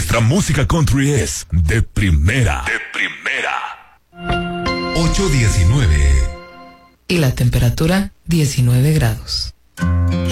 Nuestra música country es de primera. De primera. 8:19. Y la temperatura 19 grados.